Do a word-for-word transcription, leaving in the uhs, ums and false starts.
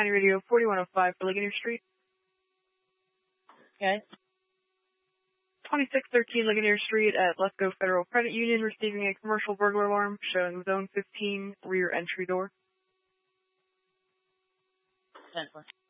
County Radio forty-one oh five for Ligonier Street. Okay. twenty-six thirteen Ligonier Street at Let's Go Federal Credit Union receiving a commercial burglar alarm showing zone fifteen rear entry door. ten four.